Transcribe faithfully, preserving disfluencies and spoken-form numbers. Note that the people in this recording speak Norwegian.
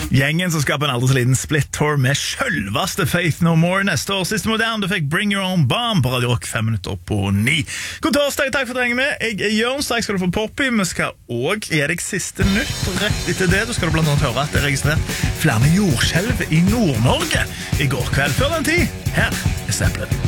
Gjengen som skaper en aldri så liten split-tour med selveste Faith No More neste år. Siste moderne, du fikk Bring Your Own Bomb på Radio Rock fem minutter på ni. God torsdag, takk for at du henger med. Jeg er Jørn, straks skal du få Poppy. Vi skal også gi deg siste nytt. Rett etter det, du skal du blant annet høre at det er registrert flere jordskjelv i Nord-Norge i går kveld. Før den tid, her er Stemplet.